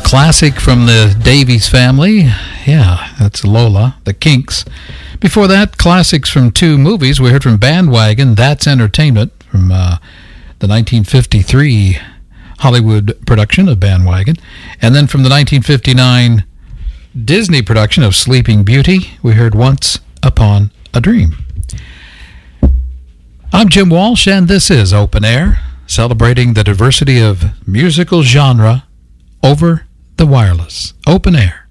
Classic from the Davies family. Yeah, that's Lola, the Kinks. Before that, classics from two movies. We heard from Bandwagon, That's Entertainment, from the 1953 Hollywood production of Bandwagon. And then from the 1959 Disney production of Sleeping Beauty, we heard Once Upon a Dream. I'm Jim Walsh, and this is Open Air, celebrating the diversity of musical genre over the wireless. Open Air.